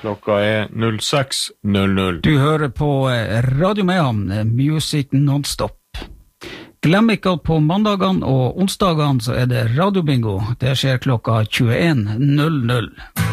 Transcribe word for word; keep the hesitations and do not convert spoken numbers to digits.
Klokka er null seks null null. Du hører på Radio Mayhem, Music Non-Stop. Glem ikke at på mandagene og onsdagene så er det radiobingo. Det skjer klokka tjueen null null.